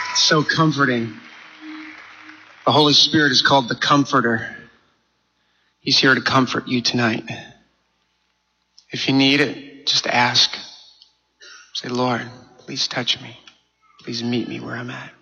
So comforting. The Holy Spirit is called the Comforter. He's here to comfort you tonight. If you need it, just ask. Say, Lord, please touch me. Please meet me where I'm at.